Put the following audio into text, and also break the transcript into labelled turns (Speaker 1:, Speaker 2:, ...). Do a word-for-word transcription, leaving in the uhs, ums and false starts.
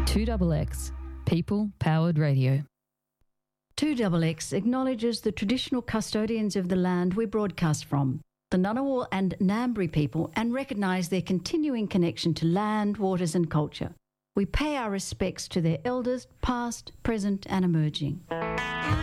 Speaker 1: two X X, people-powered radio.
Speaker 2: two X X acknowledges the traditional custodians of the land we broadcast from, the Ngunnawal and Ngambri people, and recognise their continuing connection to land, waters and culture. We pay our respects to their elders, past, present and emerging.